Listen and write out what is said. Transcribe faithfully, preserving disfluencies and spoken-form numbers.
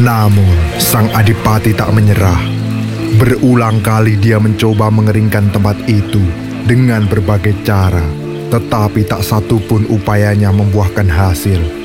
Namun, sang adipati tak menyerah. Berulang kali dia mencoba mengeringkan tempat itu dengan berbagai cara, tetapi tak satu pun upayanya membuahkan hasil.